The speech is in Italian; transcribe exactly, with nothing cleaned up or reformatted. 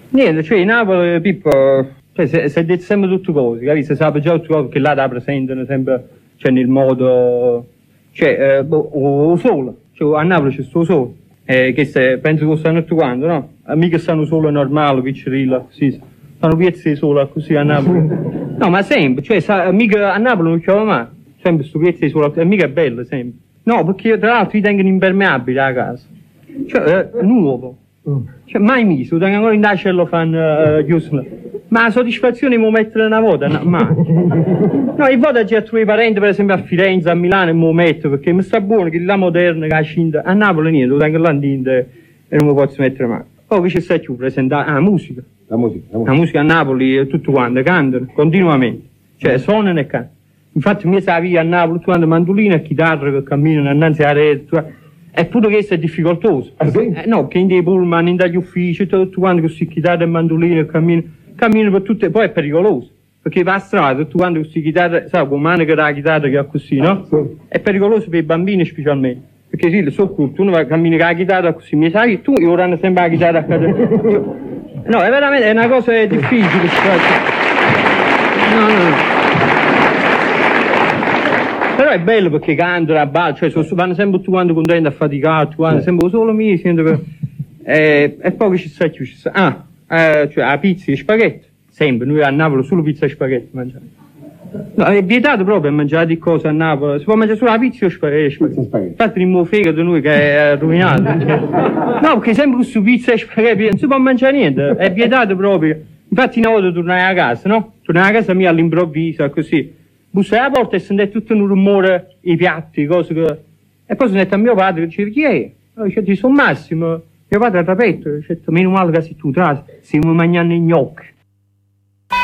Niente, cioè in Napoli, Pippo, cioè, si, si è detto sempre tutte cose, capisci? Si sa già tutte cose che là la presentano sempre, cioè nel modo, cioè, eh, boh, o sole, cioè a Napoli c'è sto sole, eh, che se, penso che stanno tutti quanti, no? Mica stanno solo normale, piccerilla, sì, stanno piezze di sole così a Napoli. No, ma sempre, cioè, sa, mica a Napoli non c'è mai, sempre sto piezze di sole, e mica è bello, sempre. No, perché tra l'altro li tengono impermeabili a casa, cioè, eh, nuovo. Cioè, mai miso, tengo ancora in dace e lo fanno uh, chiuso. Ma la soddisfazione di mettere una volta, no, mai. No, io vado a girare i parenti, per esempio a Firenze, a Milano, e mi metto, perché mi sta buono che la moderna, che la cinta, a Napoli niente, lo tengo là in e non mi posso mettere mai. Poi che c'è più presentare, ah, la musica. La musica, la musica. La musica a Napoli, tutti quanti cantano, continuamente. Cioè, suonano e cantano. Infatti, mi sa via a Napoli, tutti quanti mandolina e chitarra che camminano innanzi alla rete. Eppure questo è difficoltoso. Ah, sì? Eh, no, che in dei pullman, in dagli uffici, tutto quanto con queste chitarre e mandoline, camminano, camminano per tutte, poi è pericoloso. Perché va a strada, tutto quanto con queste chitarre, sai, con mano che la chitarra che ha così, no? Ah, sì. È pericoloso per i bambini specialmente. Perché sì, le so curto, uno va a camminare con la chitarra così, mi sai, tu ora hanno sempre la chitarra a casa. No, è veramente, è una cosa difficile. No, no, no. Però è bello perché cantano a balla, cioè so, vanno sempre tutti quanti contenti a faticare, tutti quanti, sempre solo mi sento che... Eh, e poi che ci sta più, ci sta... Ah, eh, cioè la pizza e spaghetti, sempre, noi a Napoli solo pizza e spaghetti mangiamo. No, è vietato proprio mangiare di cose a Napoli, si può mangiare solo la pizza e spaghetti. spaghetti. Infatti il mio fegato noi che è rovinato. No, perché sempre questo pizza e spaghetti, non si può mangiare niente, è vietato proprio. Infatti una volta tornai a casa, no? Tornai a casa mia all'improvviso, così. Bussai alla porta e sentì tutto un rumore, i piatti, cose che... E poi sono detto a mio padre, dice, chi è? Io dicevo, sono Massimo. Mio padre ha rapetto, dice, meno male che sei tu, tra, stiamo mangiando i gnocchi.